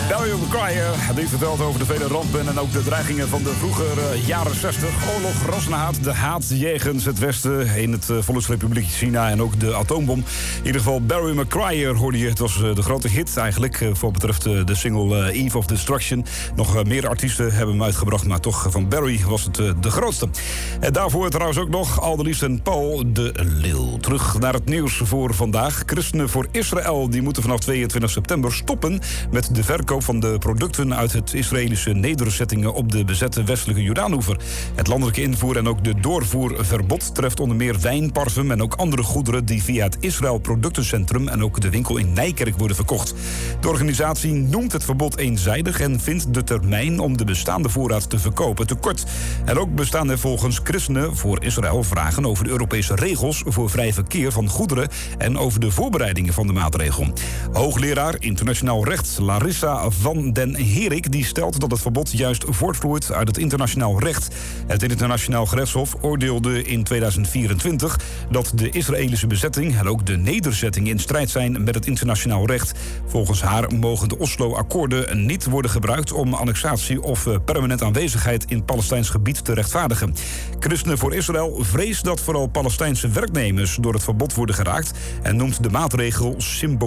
Barry McGuire, die vertelt over de vele rampen en ook de dreigingen van de vroegere jaren 60. Oorlog, rassenhaat, de haat jegens het Westen in het Volksrepubliek China en ook de atoombom. In ieder geval Barry McGuire hoorde je. Het was de grote hit eigenlijk voor betreft de single Eve of Destruction. Nog meer artiesten hebben hem uitgebracht, maar toch van Barry was het de grootste. En daarvoor trouwens ook nog Aldelies en Paul de Leeuw. Terug naar het nieuws voor vandaag. Christenen voor Israël die moeten vanaf 22 september stoppen met de verkoop van de producten uit het Israëlische nederzettingen op de bezette westelijke Jordaanoever. Het landelijke invoer en ook de doorvoerverbod treft onder meer wijn, parfum en ook andere goederen die via het Israël Productencentrum en ook de winkel in Nijkerk worden verkocht. De organisatie noemt het verbod eenzijdig en vindt de termijn om de bestaande voorraad te verkopen te kort. En ook bestaan er volgens Christenen voor Israël vragen over de Europese regels voor vrij verkeer van goederen en over de voorbereidingen van de maatregel. Hoogleraar internationaal recht Larissa van den Herik die stelt dat het verbod juist voortvloeit uit het internationaal recht. Het internationaal gerechtshof oordeelde in 2024 dat de Israëlische bezetting en ook de nederzettingen in strijd zijn met het internationaal recht. Volgens haar mogen de Oslo-akkoorden niet worden gebruikt om annexatie of permanente aanwezigheid in Palestijns gebied te rechtvaardigen. Christenen voor Israël vreest dat vooral Palestijnse werknemers door het verbod worden geraakt en noemt de maatregel symboliek.